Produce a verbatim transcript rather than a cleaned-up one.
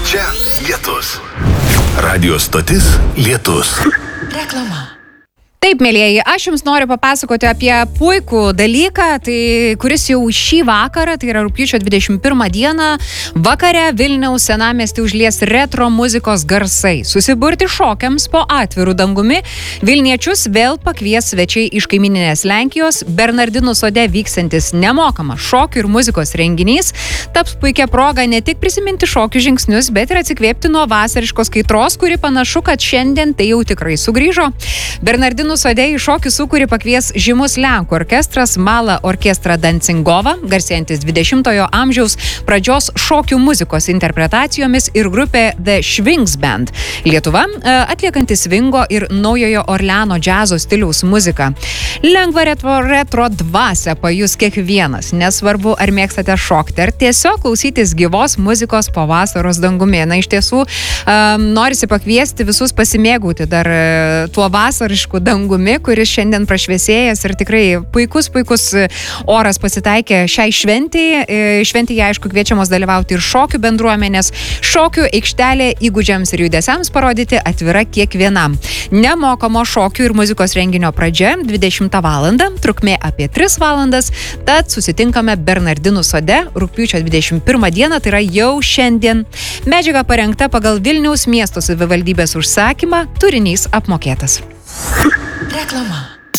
Čia Lietus. Radio stotis Lietus. Reklama. Taip, mėlieji, aš jums noriu papasakoti apie puikų dalyką, tai, kuris jau šį vakarą, tai yra rugpjūčio dvidešimt pirmą dieną, vakare Vilniaus senamiestį užlies retro muzikos garsai. Susiburti šokiams po atvirų dangumi Vilniečius vėl pakvies svečiai iš kaimyninės Lenkijos. Bernardinų sode vyksantis nemokamas šokių ir muzikos renginys taps puikia proga ne tik prisiminti šokių žingsnius, bet ir atsikvėpti nuo vasariškos kaitros, kuri panašu, kad šiandien tai jau tikrai sugrįžo. Bernardinų sode į šokių sūkurį pakvies žymus Lenkų orkestras Mala Orkestra Dancingova, garsėjantis dvidešimtojo amžiaus pradžios šokių muzikos interpretacijomis, ir grupė The Schwings Band. Lietuva atliekanti svingo ir naujojo Orleano džiazo stiliaus muziką. Lengva retro, retro dvasią pajus kiekvienas, nesvarbu ar mėgstate šokti, ar tiesiog klausytis gyvos muzikos po vasaros dangumi. Na, iš tiesų, um, norisi pakviesti visus pasimėgauti dar uh, tuo vasarišku dangumi, kuris šiandien prašviesėjęs, ir tikrai puikus, puikus oras pasitaikė šiai šventijai. Šventėje, aišku, kviečiamos dalyvauti ir šokių bendruomenės. Šokių aikštelė įgūdžiams ir judesiams parodyti atvira kiekvienam. Nemokamo šokių ir muzikos renginio pradžia dvidešimtą valandą, trukmė apie tris valandas, tad susitinkame Bernardinų sode rugpjūčio dvidešimt pirmą dieną, tai yra jau šiandien. Medžiaga parengta pagal Vilniaus miesto savivaldybės užsakymą, turinys apmokėtas. Reklama.